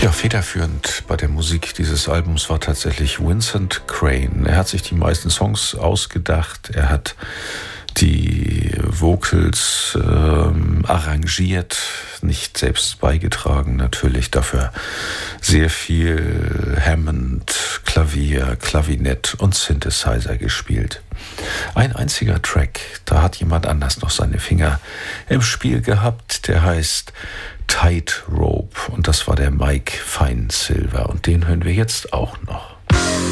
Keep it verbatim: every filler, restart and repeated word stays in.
Ja, federführend bei der Musik dieses Albums war tatsächlich Vincent Crane. Er hat sich die meisten Songs ausgedacht, er hat die Vocals ähm, arrangiert, nicht selbst beigetragen natürlich, dafür sehr viel Hammond, Klavier, Klavinett und Synthesizer gespielt. Ein einziger Track, da hat jemand anders noch seine Finger im Spiel gehabt, der heißt Tightrope und das war der Mike Fine Silver und den hören wir jetzt auch noch.